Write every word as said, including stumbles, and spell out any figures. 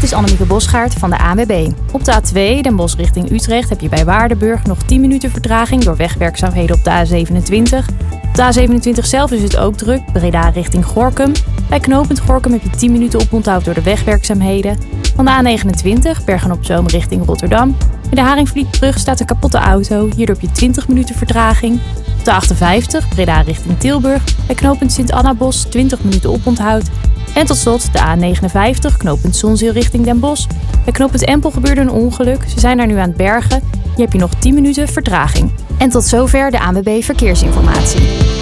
is Annemieke Bosgaard van de A N W B. Op de A twee, Den Bosch richting Utrecht, heb je bij Waardenburg nog tien minuten vertraging door wegwerkzaamheden op de A zevenentwintig. Op de A zevenentwintig zelf is het ook druk, Breda richting Gorinchem. Bij knooppunt Gorinchem heb je tien minuten oponthoud door de wegwerkzaamheden. Van de A negenentwintig, Bergen-op-Zoom richting Rotterdam. Bij de Haringvlietbrug staat een kapotte auto, hierdoor heb je twintig minuten vertraging. Op de achtenvijftig, Breda richting Tilburg. Bij knooppunt Sint-Annabos twintig minuten oponthoud. En tot slot de A negenenvijftig, knooppunt Zonzeel richting Den Bosch. Bij knooppunt Empel gebeurde een ongeluk. Ze zijn daar nu aan het bergen. Hier heb je nog tien minuten vertraging. En tot zover de A N W B Verkeersinformatie.